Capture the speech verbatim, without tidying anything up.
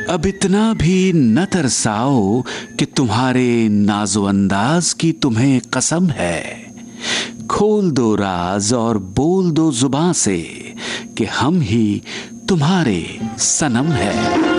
अब इतना भी न तरसाओ कि तुम्हारे नाजो अंदाज की तुम्हें कसम है। खोल दो राज और बोल दो जुबां से कि हम ही तुम्हारे सनम है।